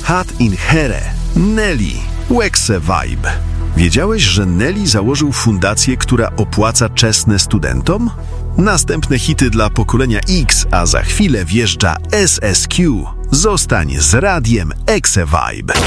Hat in here. Nelly. Wexe Vibe. Wiedziałeś, że Nelly założył fundację, która opłaca czesne studentom? Następne hity dla pokolenia X, a za chwilę wjeżdża SSQ. Zostań z radiem Exe Vibe.